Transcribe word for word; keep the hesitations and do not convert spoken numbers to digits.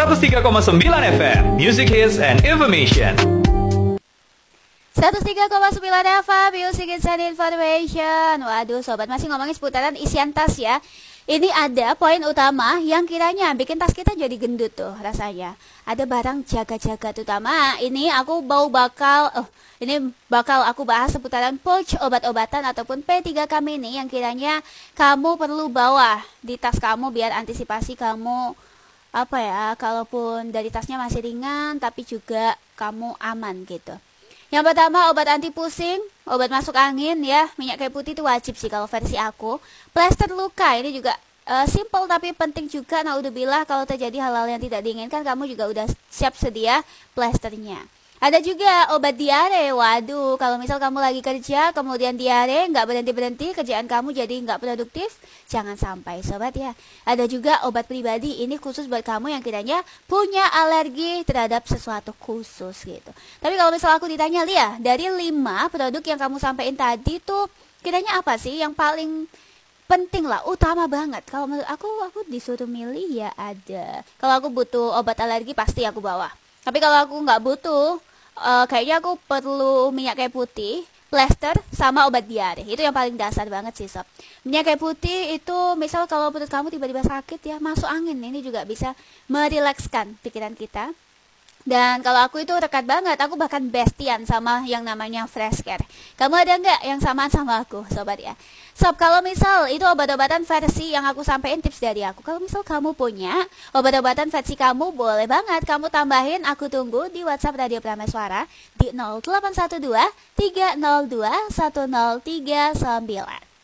seratus tiga koma sembilan F M, Music Hits and Information. seratus tiga koma sembilan F M, Music Hits and Information. Waduh sobat, masih ngomongin seputaran isian tas ya. Ini ada poin utama yang kiranya bikin tas kita jadi gendut tuh rasanya. Ada barang jaga-jaga terutama. Ini aku mau bakal oh, ini bakal aku bahas seputaran pouch obat-obatan ataupun P tiga K mini yang kiranya kamu perlu bawa di tas kamu biar antisipasi kamu apa ya, kalaupun dari tasnya masih ringan tapi juga kamu aman gitu. Yang pertama, obat anti pusing, obat masuk angin ya. Minyak kayu putih itu wajib sih kalau versi aku. Plester luka ini juga uh, simple tapi penting juga. Naudzubillah kalau terjadi hal-hal yang tidak diinginkan, kamu juga udah siap sedia plesternya. Ada juga obat diare. Waduh, kalau misal kamu lagi kerja kemudian diare, nggak berhenti-berhenti, kerjaan kamu jadi nggak produktif, jangan sampai sobat ya. Ada juga obat pribadi, ini khusus buat kamu yang kiranya punya alergi terhadap sesuatu khusus gitu. Tapi kalau misal aku ditanya, Lia, dari lima produk yang kamu sampaikan tadi tuh kiranya apa sih yang paling penting lah, utama banget? Kalau menurut aku, aku disuruh milih ya ada. Kalau aku butuh obat alergi pasti aku bawa. Tapi kalau aku nggak butuh, uh, kayaknya aku perlu minyak kayu putih, plester, sama obat diare. Itu yang paling dasar banget sih sob. Minyak kayu putih itu misal kalau perut kamu tiba-tiba sakit ya, masuk angin. Ini juga bisa merilekskan pikiran kita. Dan kalau aku itu dekat banget, aku bahkan bestian sama yang namanya Fresh Care. Kamu ada nggak yang samaan sama aku sobat ya? Sob, kalau misal itu obat-obatan versi yang aku sampaikan tips dari aku. Kalau misal kamu punya obat-obatan versi kamu, boleh banget kamu tambahin. Aku tunggu di WhatsApp Radio Prameswara di nol delapan satu dua tiga nol dua satu nol tiga sembilan.